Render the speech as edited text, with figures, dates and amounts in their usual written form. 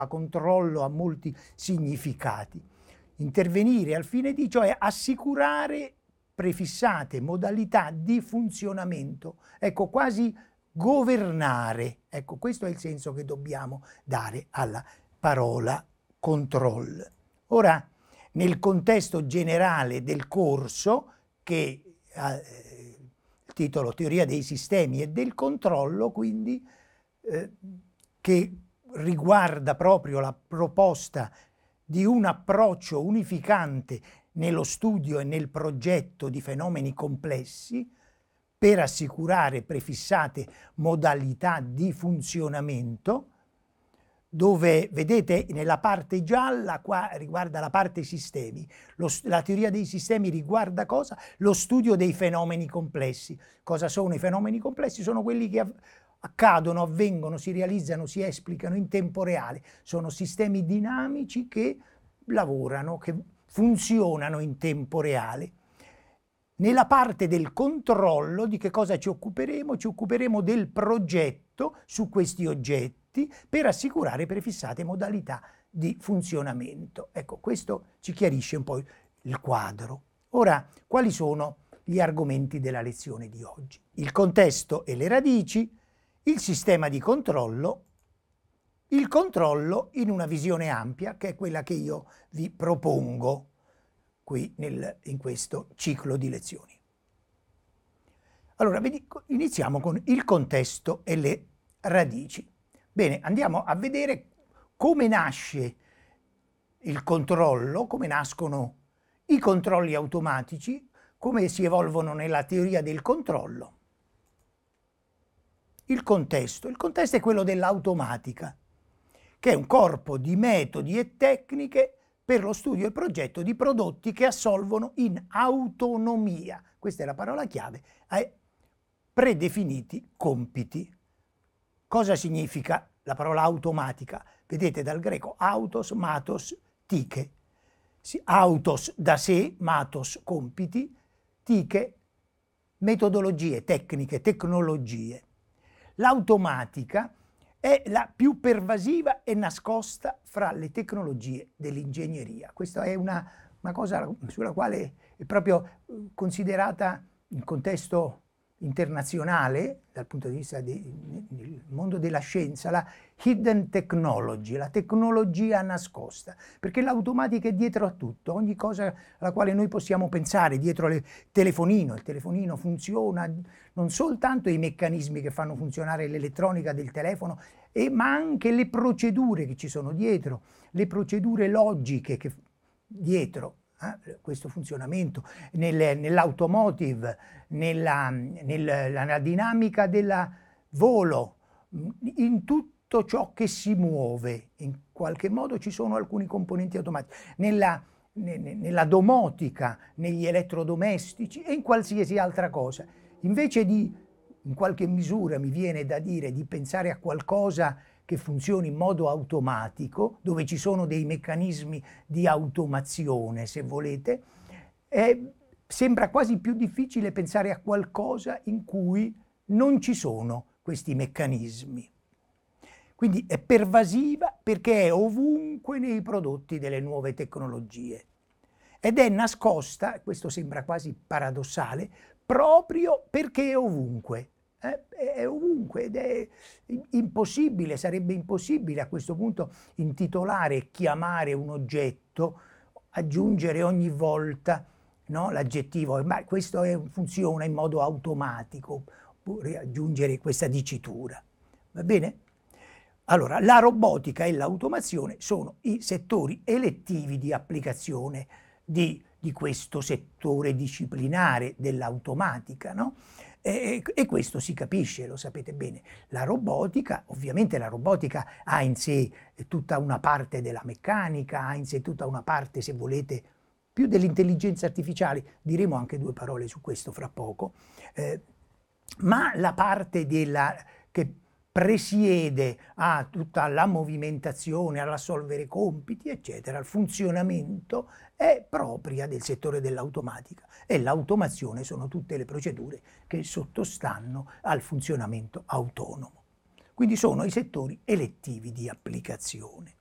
controllo ha molti significati. Intervenire al fine di, cioè assicurare prefissate modalità di funzionamento, ecco, quasi governare, ecco, questo è il senso che dobbiamo dare alla parola control. Ora, nel contesto generale del corso, che ha il titolo Teoria dei sistemi e del controllo, quindi che riguarda proprio la proposta di un approccio unificante nello studio e nel progetto di fenomeni complessi per assicurare prefissate modalità di funzionamento, dove vedete nella parte gialla qua riguarda la parte sistemi. La teoria dei sistemi riguarda cosa? Lo studio dei fenomeni complessi. Cosa sono i fenomeni complessi? Sono quelli che accadono, avvengono, si realizzano, si esplicano in tempo reale. Sono sistemi dinamici che lavorano, che funzionano in tempo reale. Nella parte del controllo di che cosa ci occuperemo? Ci occuperemo del progetto su questi oggetti per assicurare prefissate modalità di funzionamento. Ecco, questo ci chiarisce un po' il quadro. Ora, quali sono gli argomenti della lezione di oggi? Il contesto e le radici, il sistema di controllo, il controllo in una visione ampia, che è quella che io vi propongo qui in questo ciclo di lezioni. Allora, iniziamo con il contesto e le radici. Bene, andiamo a vedere come nasce il controllo, come nascono i controlli automatici, come si evolvono nella teoria del controllo. Il contesto è quello dell'automatica, che è un corpo di metodi e tecniche per lo studio e il progetto di prodotti che assolvono in autonomia, questa è la parola chiave, ai predefiniti compiti. Cosa significa la parola automatica? Vedete dal greco autos, matos, tike. Autos da sé, matos compiti, tike metodologie, tecniche, tecnologie. L'automatica è la più pervasiva e nascosta fra le tecnologie dell'ingegneria. Questa è una cosa sulla quale è proprio considerata in contesto internazionale, dal punto di vista del mondo della scienza, la hidden technology, la tecnologia nascosta, perché l'automatica è dietro a tutto, ogni cosa alla quale noi possiamo pensare, dietro il telefonino funziona, non soltanto i meccanismi che fanno funzionare l'elettronica del telefono, ma anche le procedure che ci sono dietro, le procedure logiche che dietro questo funzionamento, nell'automotive, nella dinamica del volo, in tutto ciò che si muove, in qualche modo ci sono alcuni componenti automatici, nella domotica, negli elettrodomestici e in qualsiasi altra cosa. Invece di, in qualche misura mi viene da dire, di pensare a qualcosa che funzioni in modo automatico, dove ci sono dei meccanismi di automazione, se volete, sembra quasi più difficile pensare a qualcosa in cui non ci sono questi meccanismi. Quindi è pervasiva perché è ovunque nei prodotti delle nuove tecnologie ed è nascosta, questo sembra quasi paradossale, proprio perché è ovunque. È ovunque ed è impossibile, sarebbe impossibile a questo punto intitolare e chiamare un oggetto, aggiungere ogni volta, no, l'aggettivo, ma questo funziona in modo automatico, oppure aggiungere questa dicitura. Va bene? Allora, la robotica e l'automazione sono i settori elettivi di applicazione di questo settore disciplinare dell'automatica, no? E questo si capisce, lo sapete bene. La robotica, ovviamente la robotica ha in sé tutta una parte della meccanica, ha in sé tutta una parte, se volete, più dell'intelligenza artificiale, diremo anche due parole su questo fra poco, ma la parte che presiede a tutta la movimentazione, all'assolvere compiti, eccetera, al funzionamento, è propria del settore dell'automatica e l'automazione sono tutte le procedure che sottostanno al funzionamento autonomo. Quindi sono i settori elettivi di applicazione.